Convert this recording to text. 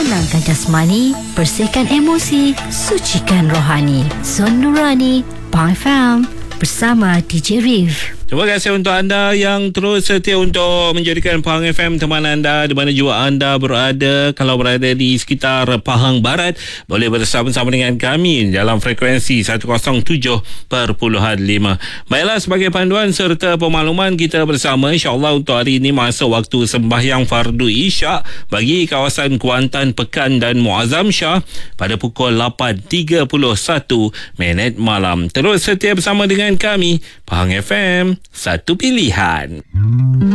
tenangkan jasmani, bersihkan emosi, sucikan rohani. Zon Nurani, Pang FM, bersama DJ Rif. Terima kasih untuk anda yang terus setia untuk menjadikan Pahang FM teman anda di mana jua anda berada. Kalau berada di sekitar Pahang Barat, boleh bersama-sama dengan kami dalam frekuensi 107.5. Baiklah, sebagai panduan serta pemakluman kita bersama, insyaAllah untuk hari ini masa waktu sembahyang fardu Isyak bagi kawasan Kuantan, Pekan dan Muazzam Shah pada pukul 8.31 malam. Terus setia bersama dengan kami, Pahang FM, satu pilihan.